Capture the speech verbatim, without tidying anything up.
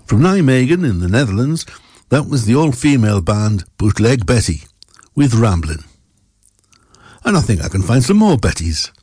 From Nijmegen in the Netherlands, that was the all-female band Bootleg Betty with Ramblin'. And I think I can find some more Bettys.